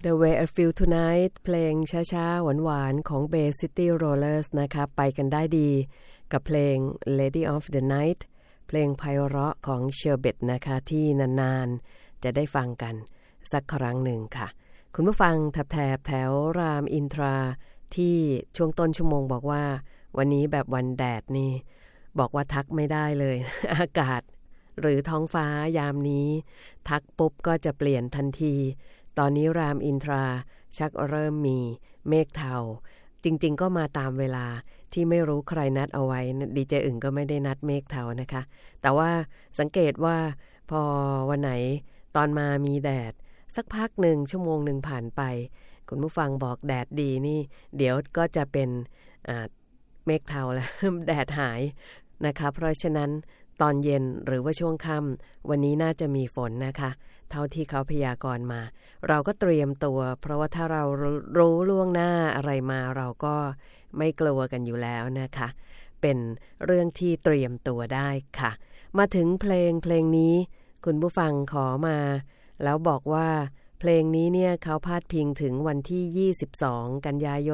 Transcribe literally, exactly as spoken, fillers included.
The Way I Feel Tonight เพลงช้าๆหวานๆของ Bay City Rollers นะคะไปกันได้ดีกับเพลง Lady of the Night เพลงไพเราะของ Sherbet นะคะที่นานๆจะได้ฟังกันสักครั้งหนึ่งค่ะคุณผู้ฟังแถบๆแถวรามอินทราที่ช่วงต้นชั่วโมงบอกว่าวันนี้แบบวันแดดนี่บอกว่าทักไม่ได้เลย อากาศหรือท้องฟ้ายามนี้ทักปุ๊บก็จะเปลี่ยนทันทีตอนนี้รามอินทราชักเริ่มมีเมฆเทาจริงๆก็มาตามเวลาที่ไม่รู้ใครนัดเอาไว้ดีเจอึ่งก็ไม่ได้นัดเมฆเทานะคะแต่ว่าสังเกตว่าพอวันไหนตอนมามีแดดสักพักหนึ่งชั่วโมงหนึ่งผ่านไปคุณผู้ฟังบอกแดดดีนี่เดี๋ยวก็จะเป็นเมฆเทาแล้ว แดดหายนะคะเพราะฉะนั้นตอนเย็นหรือว่าช่วงค่ำวันนี้น่าจะมีฝนนะคะเท่าที่เขาพยากรณ์มาเราก็เตรียมตัวเพราะว่าถ้าเรารู้ล่วงหน้าอะไรมาเราก็ไม่กลัวกันอยู่แล้วนะคะเป็นเรื่องที่เตรียมตัวได้ค่ะมาถึงเพลงเพลงนี้คุณผู้ฟังขอมาแล้วบอกว่าเพลงนี้เนี่ยเขาพาดพิงถึงวันที่ยี่สิบสองกันยายน